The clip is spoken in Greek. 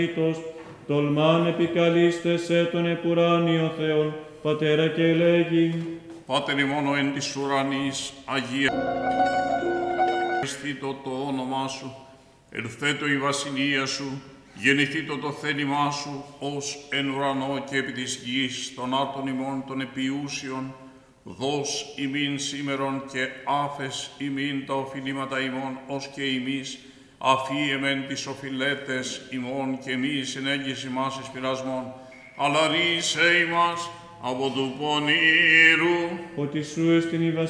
τολμάν επικαλείστε τον επουράνιο Θεόν, Πατέρα και λέγει. Πάτερ ημών εν της ουρανής, Αγία, ευχαριστήτω το όνομά Σου, ελθέτω η βασιλεία Σου, γεννηθήτω το θέλημά Σου, ως εν ουρανό και επί της γης, των άρτων ημών των επιούσιων, δώσ' ημίν σήμερον και άφες ημίν τα οφειλήματα ημών, ως και ημείς, αφίεμεν τις οφειλέτες ημών και εμείς ενέγγιση μας εις πειρασμών, αλλά ρίσε ημάς από του πονήρου. Ότι σου εστιν η βασιλεία